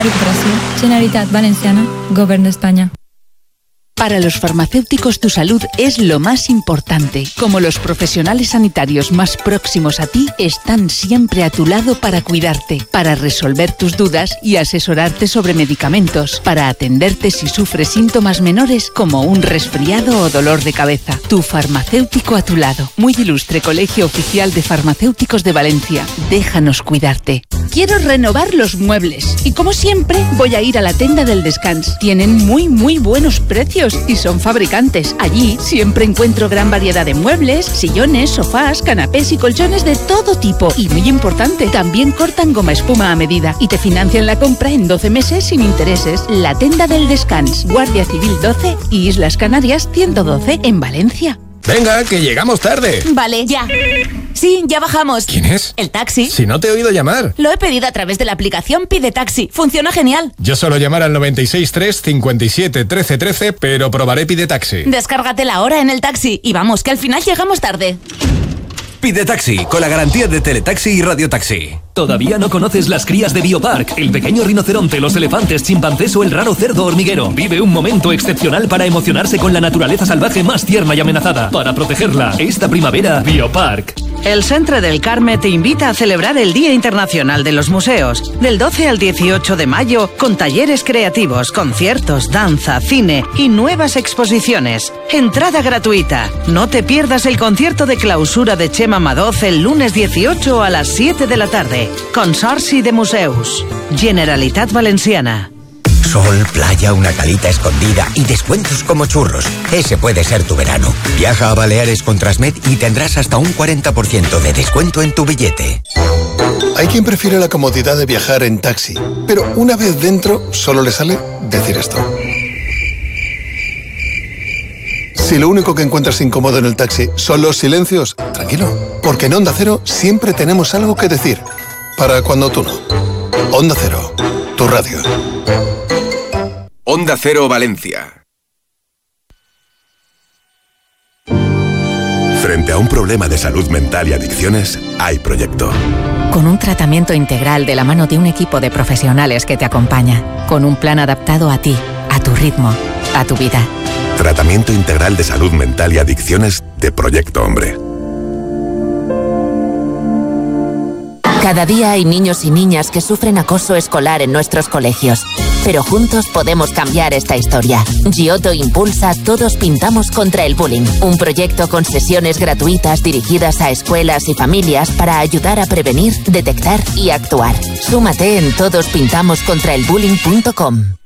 Recuperació, Generalitat Valenciana, Govern d'Espanya. Para los farmacéuticos tu salud es lo más importante. Como los profesionales sanitarios más próximos a ti, están siempre a tu lado para cuidarte, para resolver tus dudas y asesorarte sobre medicamentos, para atenderte si sufres síntomas menores como un resfriado o dolor de cabeza. Tu farmacéutico a tu lado. Muy ilustre Colegio Oficial de Farmacéuticos de Valencia. Déjanos cuidarte. Quiero renovar los muebles y como siempre voy a ir a la Tenda del Descans. Tienen muy buenos precios y son fabricantes. Allí siempre encuentro gran variedad de muebles, sillones, sofás, canapés y colchones de todo tipo. Y muy importante, también cortan goma espuma a medida y te financian la compra en 12 meses sin intereses. La Tenda del Descans, Guardia Civil 12 y Islas Canarias 112 en Valencia. Venga, que llegamos tarde. Vale, ya. Sí, ya bajamos. ¿Quién es? El taxi. Si no te he oído llamar. Lo he pedido a través de la aplicación Pide Taxi. Funciona genial. Yo suelo llamar al 963 57 13 13, pero probaré Pide Taxi. Descárgatela ahora en el taxi y vamos, que al final llegamos tarde. Pide Taxi, con la garantía de Teletaxi y Radiotaxi. ¿Todavía no conoces las crías de Biopark? El pequeño rinoceronte, los elefantes, chimpancés o el raro cerdo hormiguero. Vive un momento excepcional para emocionarse con la naturaleza salvaje más tierna y amenazada. Para protegerla, esta primavera, Biopark. El Centre del Carme te invita a celebrar el Día Internacional de los Museos, del 12 al 18 de mayo, con talleres creativos, conciertos, danza, cine y nuevas exposiciones. Entrada gratuita. No te pierdas el concierto de clausura de Chema Madoz el lunes 18 a las 7 de la tarde. Consorci de Museus. Generalitat Valenciana. Sol, playa, una calita escondida y descuentos como churros. Ese puede ser tu verano. Viaja a Baleares con Transmed y tendrás hasta un 40% de descuento en tu billete. Hay quien prefiere la comodidad de viajar en taxi, pero una vez dentro solo le sale decir esto. Si lo único que encuentras incómodo en el taxi son los silencios, tranquilo, porque en Onda Cero siempre tenemos algo que decir. Para cuando tú no. Onda Cero, tu radio. Onda Cero Valencia. Frente a un problema de salud mental y adicciones, hay proyecto. Con un tratamiento integral de la mano de un equipo de profesionales que te acompaña. Con un plan adaptado a ti, a tu ritmo, a tu vida. Tratamiento integral de salud mental y adicciones de Proyecto Hombre. Cada día hay niños y niñas que sufren acoso escolar en nuestros colegios. Pero juntos podemos cambiar esta historia. Giotto impulsa Todos Pintamos contra el Bullying. Un proyecto con sesiones gratuitas dirigidas a escuelas y familias para ayudar a prevenir, detectar y actuar. Súmate en todospintamoscontraelbullying.com.